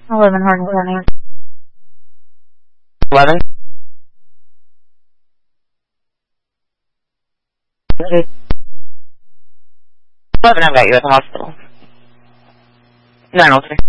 11 Hardin County. 11? Ready. 11, I've got you at the hospital. 903.